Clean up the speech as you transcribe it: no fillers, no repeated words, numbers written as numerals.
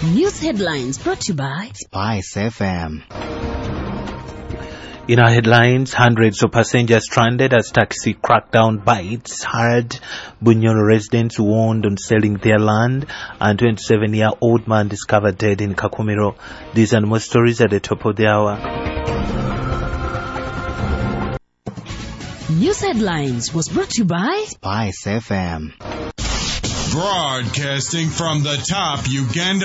News headlines brought to you by Spice FM. In our headlines, hundreds of passengers stranded as taxi crackdown bites hard. Bunyoro residents warned on selling their land, and 27-year-old man discovered dead in Kakumiro. These and more stories at the top of the hour. News headlines was brought to you by Spice FM. Broadcasting from the top Uganda